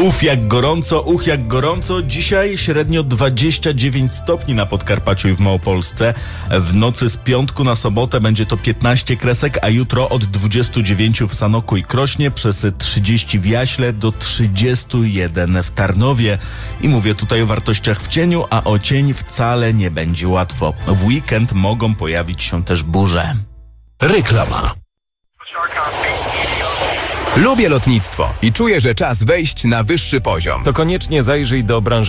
Jak gorąco. Dzisiaj średnio 29 stopni na Podkarpaciu i w Małopolsce. W nocy z piątku na sobotę będzie to 15 kresek, a jutro od 29 w Sanoku i Krośnie, przez 30 w Jaśle do 31 w Tarnowie. I mówię tutaj o wartościach w cieniu, a o cień wcale nie będzie łatwo. W weekend mogą pojawić się też burze. Reklama. Lubię lotnictwo i czuję, że czas wejść na wyższy poziom. To koniecznie zajrzyj do branży